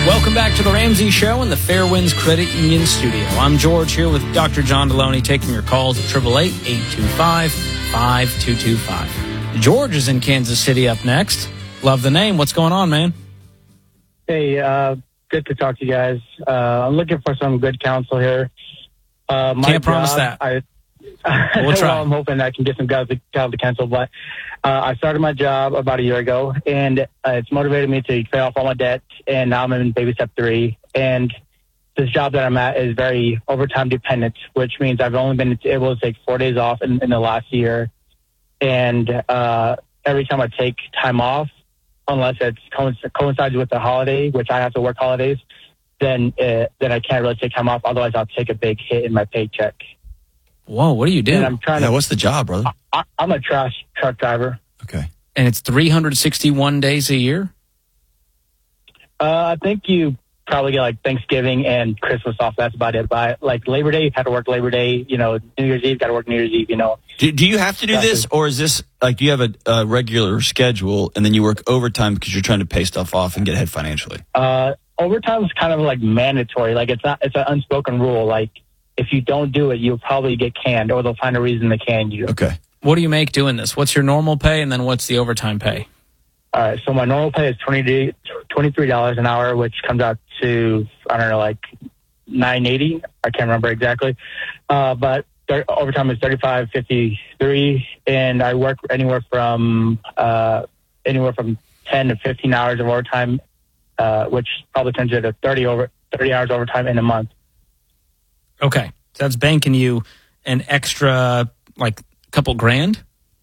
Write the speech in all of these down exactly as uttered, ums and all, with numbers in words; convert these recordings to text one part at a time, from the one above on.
Welcome back to the Ramsey Show in the Fairwinds Credit Union studio. I'm George here with Doctor John Deloney taking your calls at eight eight eight, eight two five, five two two five. George is in Kansas City up next. Love the name. What's going on, man? Hey, uh, good to talk to you guys. Uh, I'm looking for some good counsel here. Uh, my Can't promise job, that. I, We'll try. well, I'm hoping I can get some guys to, guys to cancel, but uh, I started my job about a year ago, and uh, it's motivated me to pay off all my debt, and now I'm in baby step three. And this job that I'm at is very overtime dependent, which means I've only been able to take four days off in, in the last year. And uh, every time I take time off, unless it coincides with the holiday, which I have to work holidays, then uh, then I can't really take time off. Otherwise, I'll take a big hit in my paycheck. Whoa, what do you do? And I'm trying Yeah, to, what's the job, brother? I, I'm a trash truck driver. Okay. And it's three hundred sixty-one days a year? Uh, I think you probably get like Thanksgiving and Christmas off. That's about it. But like Labor Day, had to work Labor Day. You know, New Year's Eve, got to work New Year's Eve. You know. Do, do you have to do Exactly. this, or is this like, do you have a, a regular schedule and then you work overtime because you're trying to pay stuff off and get ahead financially? Uh, overtime is kind of like mandatory. Like it's not. It's an unspoken rule. Like if you don't do it, you'll probably get canned, or they'll find a reason to can you. Okay. What do you make doing this? What's your normal pay, and then what's the overtime pay? All right. So my normal pay is twenty twenty-three dollars an hour, which comes out to, I don't know, like nine eighty. I can't remember exactly. Uh, but th- overtime is thirty-five fifty-three, and I work anywhere from uh, anywhere from ten to fifteen hours of overtime, uh, which probably turns into thirty over thirty hours overtime in a month. Okay. So that's banking you an extra, like, couple grand?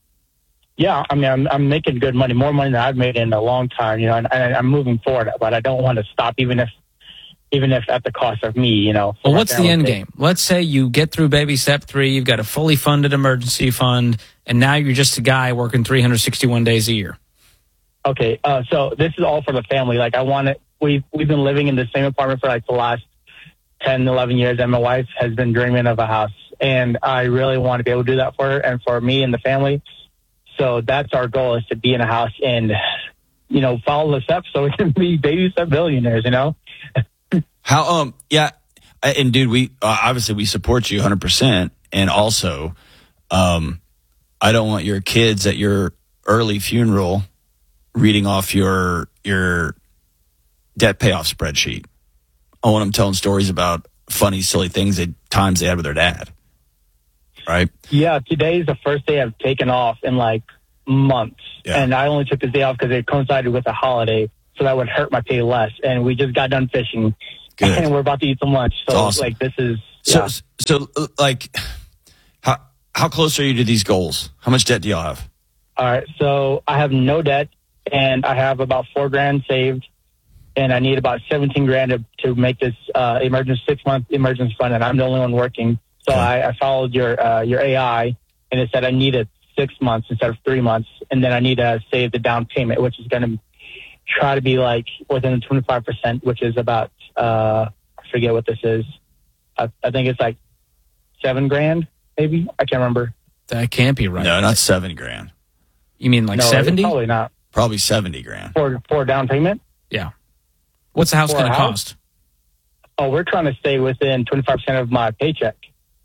Yeah, I mean, I'm, I'm making good money, more money than I've made in a long time, you know, and, and I'm moving forward, but I don't want to stop, even if, even if at the cost of me, you know. Well, what's the end game? Let's say you get through baby step three, you've got a fully funded emergency fund, and now you're just a guy working three hundred sixty-one days a year. Okay, uh, so this is all for the family. Like, I want it. We've, we've been living in the same apartment for like the last ten, eleven years, and my wife has been dreaming of a house, and I really want to be able to do that for her and for me and the family. So that's our goal, is to be in a house and, you know, follow the steps so we can be baby step billionaires, you know? How, um, yeah. And dude, we, uh, obviously we support you one hundred percent. And also, um, I don't want your kids at your early funeral reading off your, your debt payoff spreadsheet. I want them telling stories about funny, silly things at times they had with their dad. Right? Yeah, today is the first day I've taken off in like months. Yeah. And I only took this day off because it coincided with a holiday, so that would hurt my pay less. And we just got done fishing. Good. And we're about to eat some lunch. So, That's awesome. like, this is... So, yeah. so, uh, like, how, how close are you to these goals? How much debt do y'all have? All right, so I have no debt, and I have about four grand saved, and I need about seventeen grand to, to make this uh, emergency six-month emergency fund, and I'm the only one working. So Okay. I, I followed your uh, your A I, and it said I needed six months instead of three months, and then I need to save the down payment, which is going to try to be like within twenty-five percent, which is about, uh, I forget what this is. I, I think it's like seven grand, maybe. I can't remember. That can't be right. No, not seven grand. You mean like no, seventy? Probably not. Probably seventy grand. For, for down payment? Yeah. What's the house For going to a house? cost? Oh, we're trying to stay within twenty-five percent of my paycheck.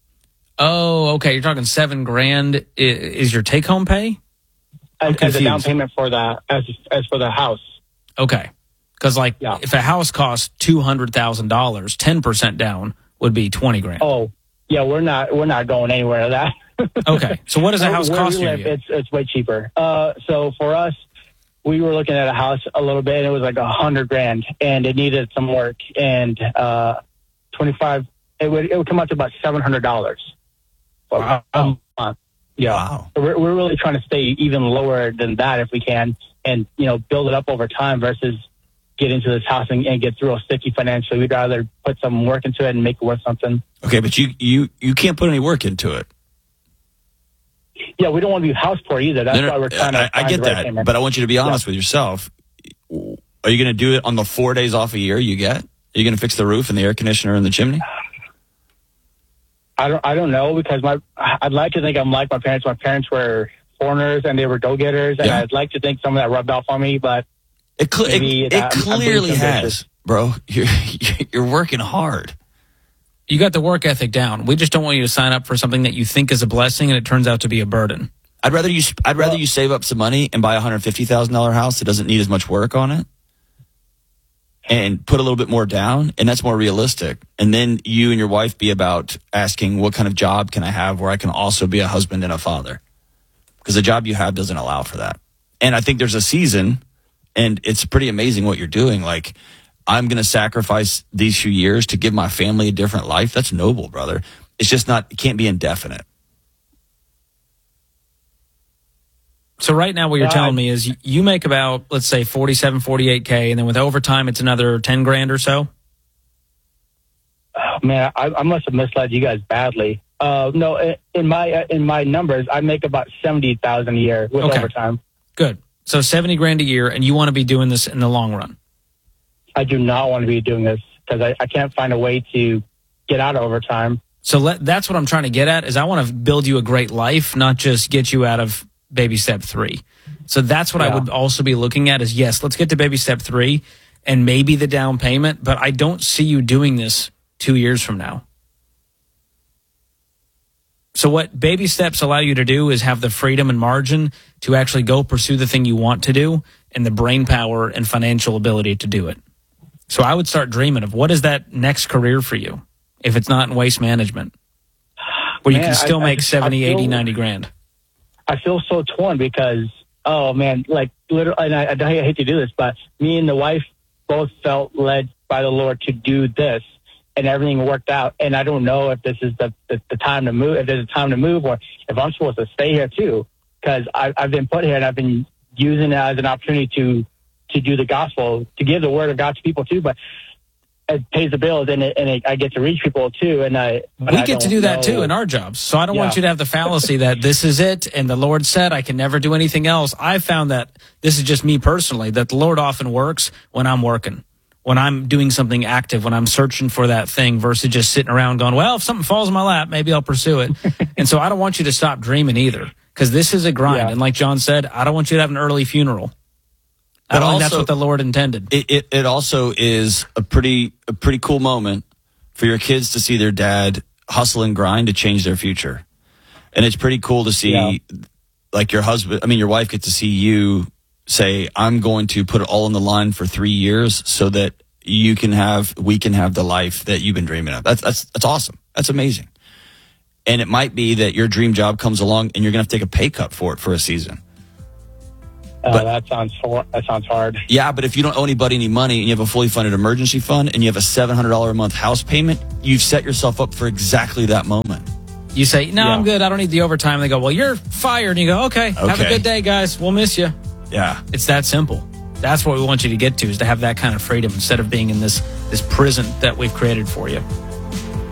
Oh, okay. You're talking seven grand i- is your take home pay? As, as a down confused. payment for the as as for the house. Okay. Because, like, Yeah. if a house costs two hundred thousand dollars, ten percent down would be twenty grand. Oh, yeah, we're not we're not going anywhere to that. Okay. So what does a house Where cost we you? live, it's it's way cheaper. Uh, so for us, we were looking at a house a little bit, and it was like a hundred grand, and it needed some work, and uh, twenty five. It would it would come out to about seven hundred dollars. Wow. A month. Yeah. Wow. So we're we're really trying to stay even lower than that if we can, and you know, build it up over time versus get into this house and, and get real sticky financially. We'd rather put some work into it and make it worth something. Okay, but you, you, you can't put any work into it. Yeah, we don't want to be house poor either. That's No, no, why we're trying to. I, I find get the right that, payment. but I want you to be honest with yourself. Are you going to do it on the four days off a year you get? Are you going to fix the roof and the air conditioner and the chimney? I don't. I don't know because my. I'd like to think I'm like my parents. My parents were foreigners and they were go-getters, and Yeah. I'd like to think some of that rubbed off on me. But It, cl- maybe it, that- it I'm being clearly too has. ambitious. bro. You're you're working hard. You got the work ethic down. We just don't want you to sign up for something that you think is a blessing and it turns out to be a burden. I'd rather you I'd rather you save up some money and buy a one hundred fifty thousand dollars house that doesn't need as much work on it, and put a little bit more down, and that's more realistic. And then you and your wife be about asking, what kind of job can I have where I can also be a husband and a father? Because the job you have doesn't allow for that. And I think there's a season, and it's pretty amazing what you're doing. Like, I'm going to sacrifice these few years to give my family a different life. That's noble, brother. It's just not, it can't be indefinite. So right now what you're Yeah, telling I- me is you make about, let's say, forty-seven, forty-eight K, and then with overtime, it's another ten grand or so? Oh, man, I, I must have misled you guys badly. Uh, no, in- in my in my numbers, I make about seventy thousand a year with Okay. overtime. Good. So seventy grand a year, and you want to be doing this in the long run. I do not want to be doing this because I, I can't find a way to get out of overtime. So let, that's what I'm trying to get at, is I want to build you a great life, not just get you out of baby step three. So that's what I Yeah. would also be looking at is, yes, let's get to baby step three and maybe the down payment, but I don't see you doing this two years from now. So what baby steps allow you to do is have the freedom and margin to actually go pursue the thing you want to do and the brain power and financial ability to do it. So I would start dreaming of what is that next career for you if it's not in waste management, where you Man, can still I- I make just- seventy, I feel- eighty, ninety grand. I feel so torn because, oh man, like literally, and I, I hate to do this, but me and the wife both felt led by the Lord to do this, and everything worked out. And I don't know if this is the, the, the time to move, if there's a time to move, or if I'm supposed to stay here too, because I've been put here and I've been using it as an opportunity to to do the gospel, to give the word of God to people too. But it pays the bills, and, it, and it, I get to reach people too. And I but We I get to don't do that know. too in our jobs. So I don't want Yeah. you to have the fallacy that this is it and the Lord said I can never do anything else. I found that this is just me personally, that the Lord often works when I'm working, when I'm doing something active, when I'm searching for that thing versus just sitting around going, well, if something falls in my lap, maybe I'll pursue it. And so I don't want you to stop dreaming either, because this is a grind. Yeah. And like John said, I don't want you to have an early funeral. I But don't think that's also- what the Lord intended. It, it it also is a pretty a pretty cool moment for your kids to see their dad hustle and grind to change their future, and it's pretty cool to see, Yeah. like your husband, I mean your wife, get to see you say, "I'm going to put it all on the line for three years so that you can have, we can have the life that you've been dreaming of." That's that's that's awesome. That's amazing. And it might be that your dream job comes along and you're gonna have to take a pay cut for it for a season. Uh, But- that sounds hor- that sounds hard. Yeah, but if you don't owe anybody any money and you have a fully funded emergency fund and you have a seven hundred dollars a month house payment, you've set yourself up for exactly that moment. You say, no, Yeah. I'm good. I don't need the overtime. They go, well, you're fired. And you go, okay, have a Okay. good day, guys. We'll miss you. Yeah. It's that simple. That's what we want you to get to, is to have that kind of freedom instead of being in this this prison that we've created for you.